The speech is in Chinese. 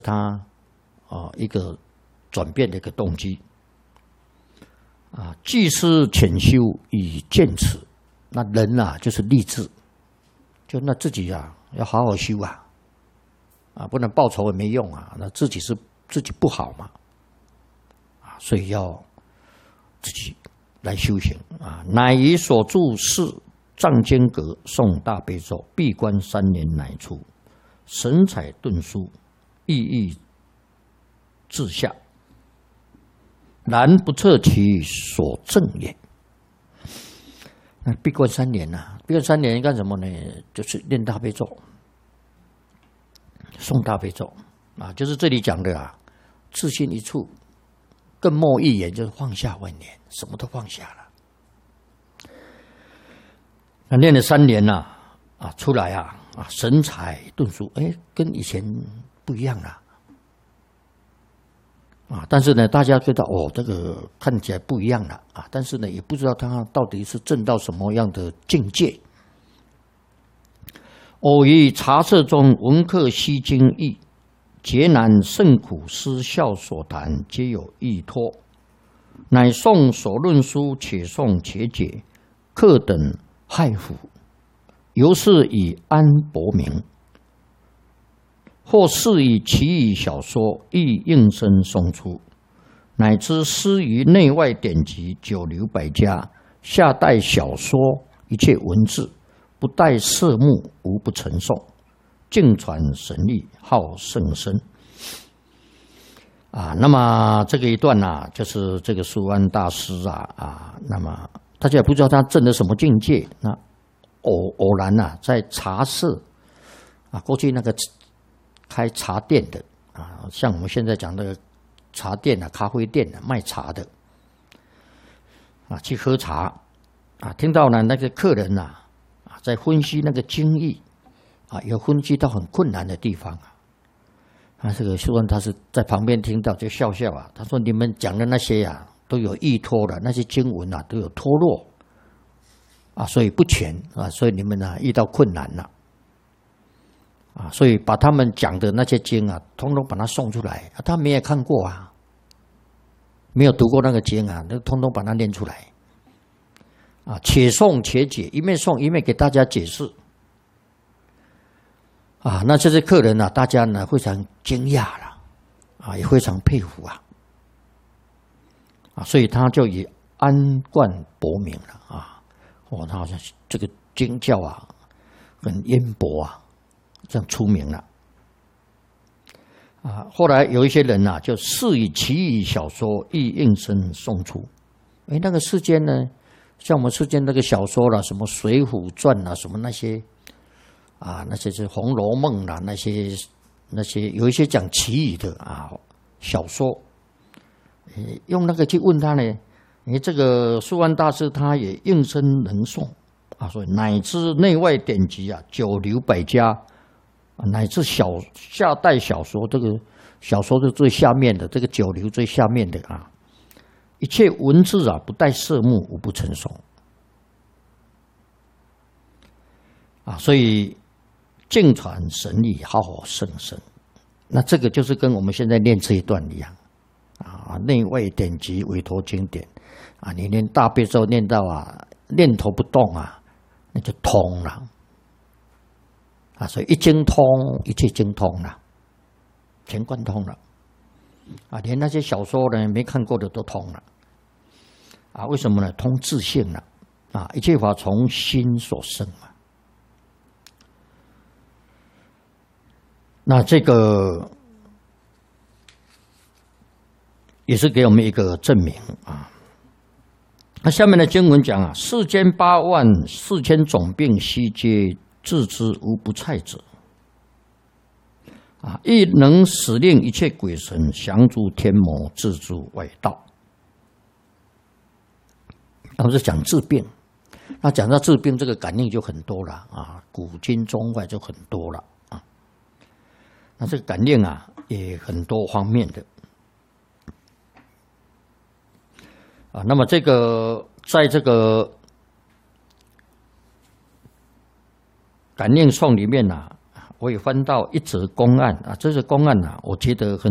他一个转变的一个动机啊。既是潜修以见此，那人啊就是立志，就那自己啊要好好修啊，不能报仇也没用啊，那自己不好嘛啊，所以要自己来修行啊。乃以所著是藏经阁诵大悲咒，闭关3年乃出，神采顿舒，意义自下，然不测其所证也。那闭关3年啊，闭关3年干什么呢？就是念大悲咒，诵大悲咒啊，就是这里讲的啊，自心一处，更莫一言，就是放下万念，什么都放下了。那念了3年呐，出来神采顿舒，跟以前不一样了但是呢，大家知道这个看起来不一样了但是呢，也不知道他到底是证到什么样的境界。偶于茶社中闻客悉经义，劫难甚苦，思笑所谈，皆有依托。乃诵所论书，且诵且解，客等骇服，由是以安伯名。或是以奇异小说，亦应声诵出，乃知诗于内外典籍，久流百家，下代小说，一切文字，不带色目，无不成诵，尽传神力，号甚深。那么这个一段就是这个苏安大师那么大家也不知道他证的什么境界。那偶然在茶社过去那个开茶店的像我们现在讲的茶店咖啡店卖茶的去喝茶听到呢那个客人在分析那个经义有分析到很困难的地方这个苏安他是在旁边听到就笑笑他说你们讲的那些都有依托的，那些经文都有脱落所以不全所以你们遇到困难了所以把他们讲的那些经通通把它诵出来他没有看过没有读过那个经那通通把它念出来且诵且解，一面诵一面给大家解释那这些客人大家呢非常惊讶了也非常佩服所以他就以安冠博名了他好像这个经教很渊博这样出名了后来有一些人就试以奇异小说，亦应声诵出。那个世间呢，像我们世间那个小说什么《水浒传》什么那些那些是《红楼梦》那些有一些讲奇异的小说，用那个去问他呢，这个苏安大师他也应声能诵所以乃至内外典籍久流百家，乃至下代小说，这个小说的最下面的，这个九流最下面的一切文字不带色目，无不成诵所以尽传神力，号甚深。那这个就是跟我们现在念这一段一样内外典籍，委托经典你念大悲咒念到念头不动那就通了所以一经通，一切经通了，全贯通了连那些小说呢没看过的都通了为什么呢？通自性了一切法从心所生嘛。那这个也是给我们一个证明那下面的经文讲世间8万4千种病，悉皆自知无不蔡者亦能使令一切鬼神降诸天魔，自诸外道。那是讲治病，那讲到治病，这个感应就很多了古今中外就很多了那这个感应也很多方面的那么这个在这个感应颂里面我也翻到一则公案啊，这个公案啊，我觉得很